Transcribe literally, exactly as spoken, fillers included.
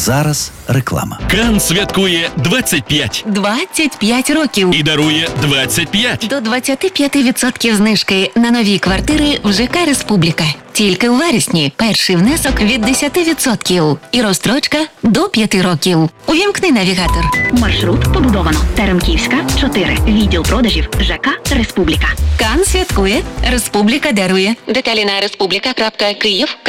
зараз реклама. Кан святкує двадцять п'ять двадцять п'ять років. і дарує двадцять п'ять. До двадцять п'ять відсотків знижки на нові квартири в ЖК «Республіка». Тільки у вересні перший внесок від десять відсотків і розстрочка до п'яти років. Увімкни навігатор. Маршрут побудовано. Теремківська, чотири. Відділ продажів ЖК «Республіка». Кан святкує, Республіка дарує. Деталі на республіка крапка київ